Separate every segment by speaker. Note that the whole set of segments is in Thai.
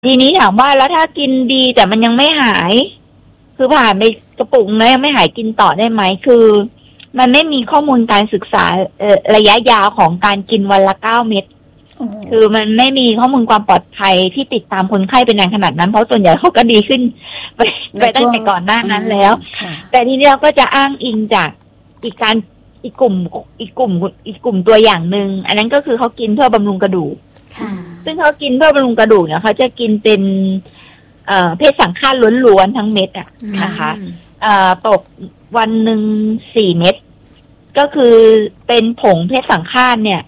Speaker 1: ทีนี้ถามว่าแล้วถ้ากินดีแต่มันยังไม่หาย คือผ่านไปกระปุกแล้วยังไม่หายกินต่อได้ไหมคือมันไม่มีข้อมูลการศึกษาระยะยาวของการกินวันละ9 เม็ดคือมันไม่มีข้อมูลความปลอดภัยที่ติดตามคนไข้เป็นนานขนาดนั้นเพราะส่วนใหญ่เขาก็ดีขึ้นไปตั้งแต่ก่อนหน้านั้นแล้วแต่ทีนี้เราก็จะอ้างอิงจากอีกกลุ่มตัวอย่างหนึ่งอันนั้นก็คือเขากินเพื่อบำรุงกระดูกซึ่งเขากินเพื่อบำรุงกระดูกเนี่ยเขาจะกินเป็นเพศสังฆาตล้วนๆทั้งเม็ดอ่ะนะคะตกวันหนึ่ง4 เม็ดก็คือเป็นผงเพศสังฆาตเนี่ย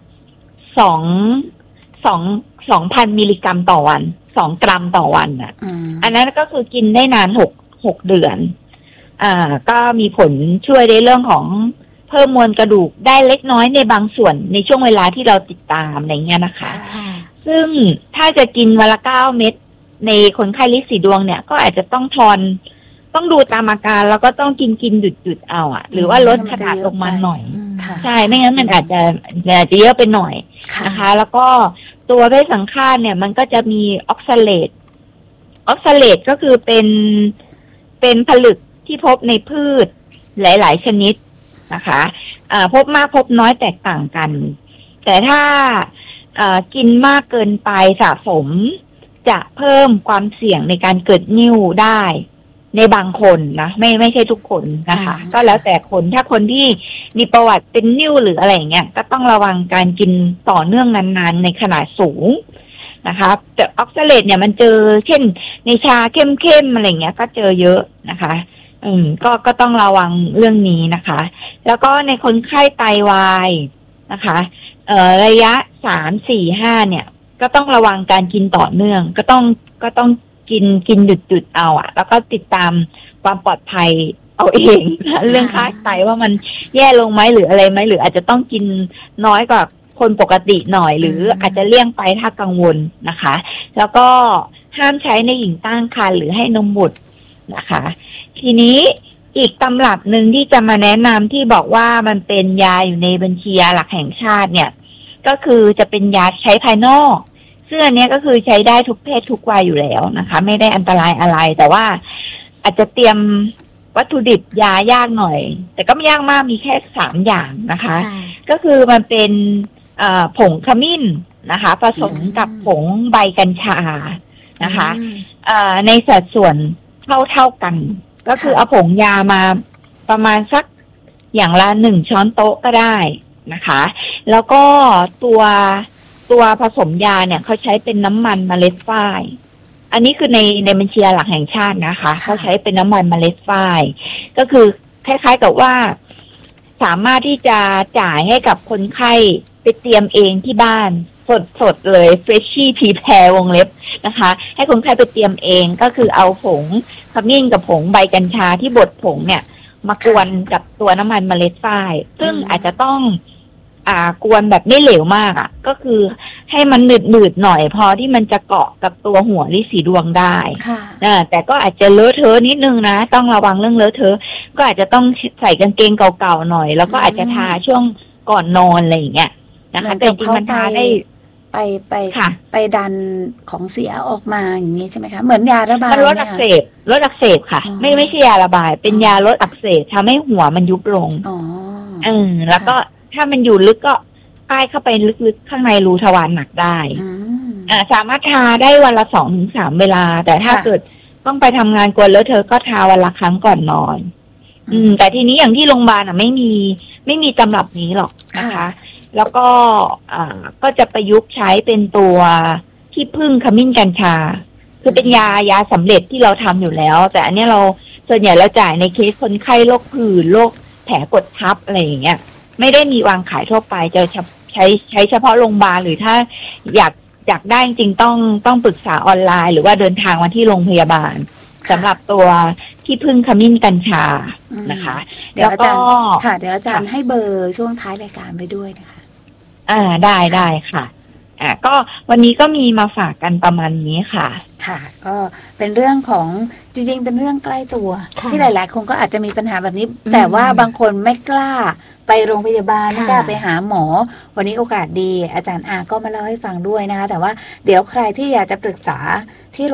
Speaker 1: 2,000 มิลลิกรัมต่อวัน2 กรัมต่อวันอ่ะอันนั้นก็คือกินได้นาน6 เดือนก็มีผลช่วยในเรื่องของเพิ่มมวลกระดูกได้เล็กน้อยในบางส่วนในช่วงเวลาที่เราติดตามอะไรเงี้ยนะคะซึ่งถ้าจะกินวันละ9 เม็ดในคนไข้ลินสีดวงเนี่ยก็อาจจะต้องดูตามอาการแล้วก็ต้องกินหยุดเอาอ่ะหรือว่าลดขนาดลงมาหน่อยใช่ไม่งั้นมันอาจจะเยอะไปหน่อยนะคะแล้วก็ตัวเพศสังฆาตเนี่ยมันก็จะมีออกซาเลตก็คือเป็นผลึกที่พบในพืชหลายๆชนิดนะคะพบมากพบน้อยแตกต่างกันแต่ถ้ากินมากเกินไปสะสมจะเพิ่มความเสี่ยงในการเกิดนิ่วได้ในบางคนนะไม่ใช่ทุกคนนะคะก็แล้วแต่คนถ้าคนที่มีประวัติเป็นนิ่วหรืออะไรอย่างเงี้ยก็ต้องระวังการกินต่อเนื่องนานๆในขนาดสูงนะคะแต่ออกซาเลตเนี่ยมันเจอเช่นในชาเข้มๆอะไรเงี้ยก็เจอเยอะนะคะก็ต้องระวังเรื่องนี้นะคะแล้วก็ในคนไข้ไตวายนะคะระยะ3 4 5เนี่ยก็ต้องระวังการกินต่อเนื่องก็ต้องกินหยุดเอาอ่ะแล้วก็ติดตามความปลอดภัยเอาเองเรื่องค่าไตว่ามันแย่ลงไหมหรืออะไรไหมหรืออาจจะต้องกินน้อยกว่าคนปกติหน่อยหรืออาจจะเลี่ยงไปถ้ากังวลนะคะแล้วก็ห้ามใช้ในหญิงตั้งครรภ์หรือให้นมบุตรนะคะทีนี้อีกตำรับหนึ่งที่จะมาแนะนำที่บอกว่ามันเป็นยาอยู่ในบัญชียาหลักแห่งชาติเนี่ยก็คือจะเป็นยาใช้ภายนอกซึ่งอันนี้ก็คือใช้ได้ทุกเพศทุกวัยอยู่แล้วนะคะไม่ได้อันตรายอะไรแต่ว่าอาจจะเตรียมวัตถุดิบยายากหน่อยแต่ก็ไม่ยากมากมีแค่3 อย่างนะคะก็คือมันเป็นผงขมิ้นนะคะผสมกับผงใบกัญชานะคะในสัดส่วนเท่ากันก็คือเอาผงยามาประมาณสักอย่างละ1 ช้อนโต๊ะก็ได้นะคะแล้วก็ตัวผสมยาเนี่ยเขาใช้เป็นน้ำมันเมล็ดฝ้ายอันนี้คือในบัญชีหลักแห่งชาตินะคะเขาใช้เป็นน้ำมันเมล็ดฝ้ายก็คือคล้ายๆกับว่าสามารถที่จะจ่ายให้กับคนไข้ไปเตรียมเองที่บ้านสดเลย freshie prepare วงเล็บนะคะให้คนไข้ไปเตรียมเองก็คือเอาผงขมิ้นกับผงใบกัญชาที่บดผงเนี่ยมากวนกับตัวน้ำมันเมล็ดฝ้ายซึ่งอาจจะต้องกวนแบบไม่เหลวมากก็คือให้มันหนืดหน่อยพอที่มันจะเกาะกับตัวหัวลินสีดวงได้แต่ก็อาจจะเลอะเทอะนิดนึงนะต้องระวังเรื่องเลอะเทอะก็อาจจะต้องใส่กางเกงเก่าๆหน่อยแล้วก็อาจจะทาช่วงก่อนนอนอะไรอย่างเงี้ยนะคะแต่จริงมันทาได้
Speaker 2: ไปดันของเสียออกมาอย่างนี้ใช่ไหมคะเหมือนยาระบาย
Speaker 1: ลดอักเสบค่ะไม่ใช่ยาระบายเป็นยาลดอักเสบทำให้หัวมันยุบลงแล้วก็ถ้ามันอยู่ลึกก็ป้ายเข้าไปลึกๆข้างในรูทวารหนักได้สามารถทาได้วันละ 2-3 เวลาแต่ถ้าเกิดต้องไปทำงานกวนแล้วเธอก็ทาวันละครั้งก่อนนอนแต่ทีนี้อย่างที่โรงพยาบาลไม่มีตำรับนี้หรอกนะคะแล้วก็ก็จะประยุกต์ใช้เป็นตัวที่พึ่งขมิ้นกัญชาคือเป็นยาสำเร็จที่เราทำอยู่แล้วแต่อันนี้เราส่วนใหญ่เราจ่ายในเคสคนไข้โรคผื่นโรคแผลกดทับอะไรอย่างเงี้ยไม่ได้มีวางขายทั่วไปจะใช้เฉพาะโรงพยาบาลหรือถ้าอยากได้จริงต้องปรึกษาออนไลน์หรือว่าเดินทางมาที่โรงพยาบาลสำหหรับตัวที่พึ่งขมิ้นกัญชานะคะ
Speaker 2: เดี๋ยวอาจารย์ค่ะเดี๋ยวอาจารย์ให้เบอร์ช่วงท้ายรายการไปด้วยนะคะ
Speaker 1: ได้ค่ะก็วันนี้ก็มีมาฝากกันประมาณนี้ค่ะ
Speaker 2: ค่ะก็เป็นเรื่องของจริงๆเป็นเรื่องใกล้ตัวที่หลายๆคนก็อาจจะมีปัญหาแบบนี้แต่ว่าบางคนไม่กล้าไปโรงพยาบาลไม่กล้าไปหาหมอวันนี้โอกาสดีอาจารย์อาก็มาเล่าให้ฟังด้วยนะคะแต่ว่าเดี๋ยวใครที่อยากจะปรึกษาที่